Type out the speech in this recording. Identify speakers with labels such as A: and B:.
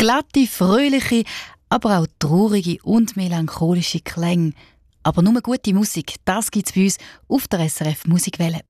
A: glatte, fröhliche, aber auch traurige und melancholische Klänge. Aber nur gute Musik, das gibt es bei uns auf der SRF Musikwelle.